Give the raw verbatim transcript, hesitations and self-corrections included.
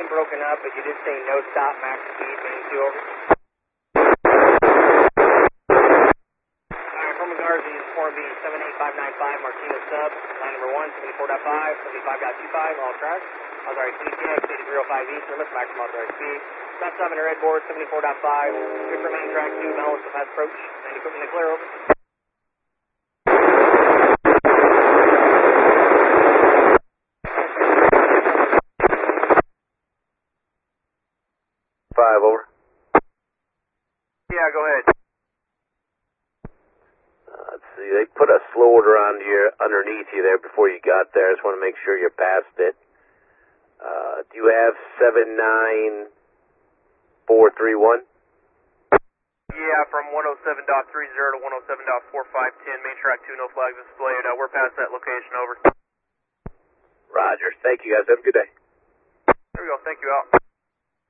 line broken up, but you did say no stop, max speed, main two over. Alright, from Garza, four B seven eight five nine five, Martinez sub, line number one, seventy-four point five, seventy-five point two five, all tracks. Authorized T T X, eight zero five east, limits maximum authorized speed. Stop seven, red board, seventy-four point five, good for main track two, Mellis, the fast approach, and equipment to clear, over. Five, over. Yeah, go ahead. Uh, let's see, they put a slow order on you underneath you there before you got there. I just want to make sure you're past it. Uh, do you have seven nine four three one? Yeah, from one oh seven point three zero to one oh seven point four five one zero, main track two, no flags displayed. Uh, we're past that location, over. Roger. Thank you, guys. Have a good day. There we go. Thank you, out.